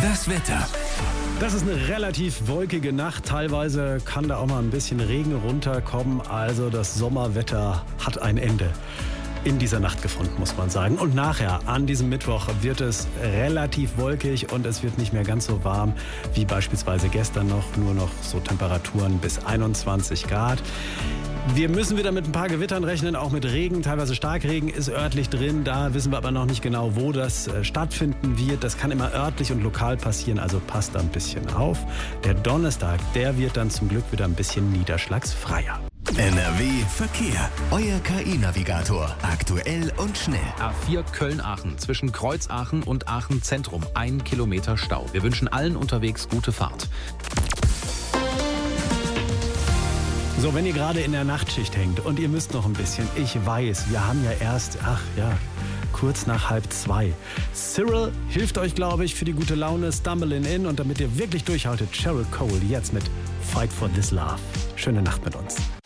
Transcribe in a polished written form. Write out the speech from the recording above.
Das Wetter. Das ist eine relativ wolkige Nacht. Teilweise kann da auch mal ein bisschen Regen runterkommen. Also das Sommerwetter hat ein Ende in dieser Nacht gefunden, muss man sagen. Und nachher, an diesem Mittwoch, wird es relativ wolkig und es wird nicht mehr ganz so warm wie beispielsweise gestern noch. Nur noch so Temperaturen bis 21 Grad. Wir müssen wieder mit ein paar Gewittern rechnen, auch mit Regen. Teilweise Starkregen ist örtlich drin. Da wissen wir aber noch nicht genau, wo das stattfinden wird. Das kann immer örtlich und lokal passieren, also passt da ein bisschen auf. Der Donnerstag, der wird dann zum Glück wieder ein bisschen niederschlagsfreier. NRW Verkehr. Euer KI-Navigator. Aktuell und schnell. A4 Köln-Aachen. Zwischen Kreuzaachen und Aachen Zentrum. 1 Kilometer Stau. Wir wünschen allen unterwegs gute Fahrt. So, wenn ihr gerade in der Nachtschicht hängt und ihr müsst noch ein bisschen, ich weiß, wir haben ja erst, kurz nach 1:30. Cyril hilft euch, glaube ich, für die gute Laune, Stumbling In, und damit ihr wirklich durchhaltet, Cheryl Cole jetzt mit Fight for This Love. Schöne Nacht mit uns.